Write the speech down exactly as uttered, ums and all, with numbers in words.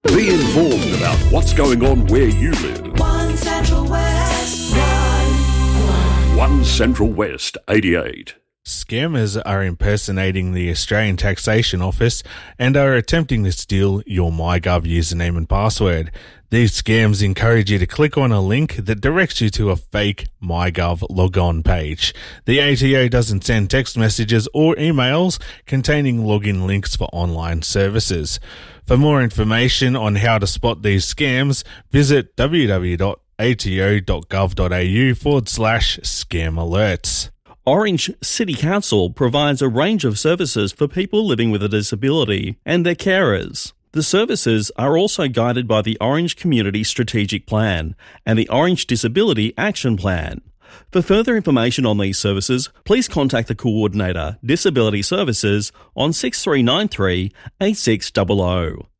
Be informed about what's going on where you live. One Central West, one, one. One Central West eighty-eight. Scammers are impersonating the Australian Taxation Office and are attempting to steal your MyGov username and password. These scams encourage you to click on a link that directs you to a fake MyGov logon page. The A T O doesn't send text messages or emails containing login links for online services. For more information on how to spot these scams, visit www.ato.gov.au forward slash scam alerts. Orange City Council provides a range of services for people living with a disability and their carers. The services are also guided by the Orange Community Strategic Plan and the Orange Disability Action Plan. For further information on these services, please contact the Coordinator, Disability Services, on six three nine three, eight six zero zero.